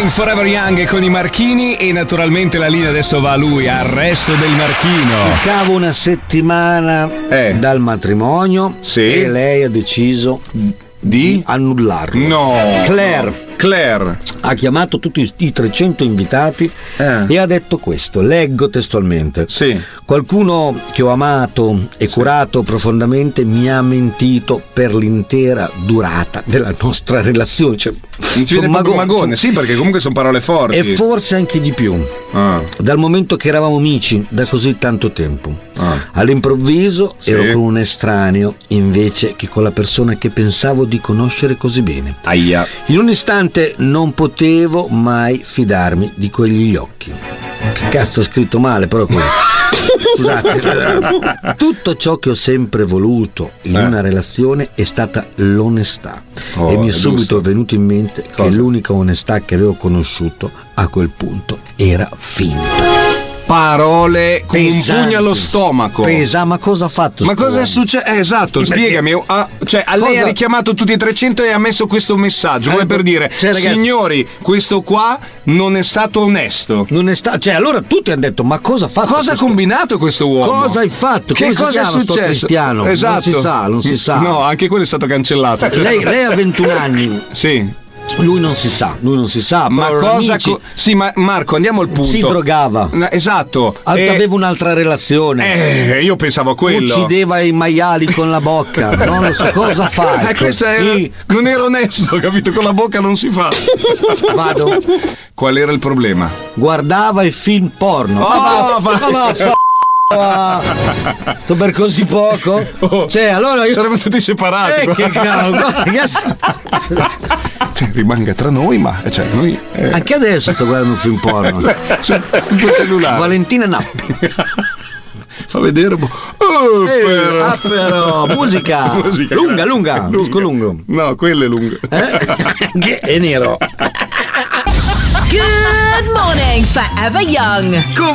con Forever Young con i Marchini e naturalmente la linea adesso va a lui, Arresto del Marchino. Mancava una settimana dal matrimonio e lei ha deciso di annullarlo. No. Claire ha chiamato tutti i 300 invitati e ha detto questo, leggo testualmente: qualcuno che ho amato e curato profondamente mi ha mentito per l'intera durata della nostra relazione. Cioè, un magone, sì, perché comunque sono parole forti. E forse anche di più. Dal momento che eravamo amici da così tanto tempo. All'improvviso ero con un estraneo invece che con la persona che pensavo di conoscere così bene. Aia. In un istante non potevo mai fidarmi di quegli occhi. Che cazzo ho scritto male, però scusate. Tutto ciò che ho sempre voluto in una relazione è stata l'onestà. E mi è subito venuto in mente che l'unica onestà che avevo conosciuto a quel punto era finta. Parole con un pugno allo stomaco. Ma cosa ha fatto? Ma cosa è successo? Esatto, spiegami. Cioè, a lei ha richiamato tutti i 300 e ha messo questo messaggio come per dire: signori, questo qua non è stato onesto. Non è stato. Cioè, allora tutti hanno detto: ma cosa ha fatto? Cosa ha combinato questo uomo? Cosa hai fatto? Che cosa è successo? Cristiano? Esatto. Non si sa. No, anche quello è stato cancellato. Lei ha 21 anni. Sì. Lui non si sa. Ma cosa? Sì, ma Marco, andiamo al punto. Si drogava. Esatto. Aveva un'altra relazione. Io pensavo a quello. Uccideva i maiali con la bocca. Non so cosa fa. Non era onesto, capito? Con la bocca non si fa. Vado. Qual era il problema? Guardava i film porno. Per così poco? Cioè, allora io saremmo tutti separati. Che rimanga tra noi, ma noi anche adesso sto guardando un film porno sul tuo cellulare. Valentina Nappi. Fa vedere però musica lunga, disco lungo. No, quello è lungo. Che è nero. Good morning, Forever Young. Con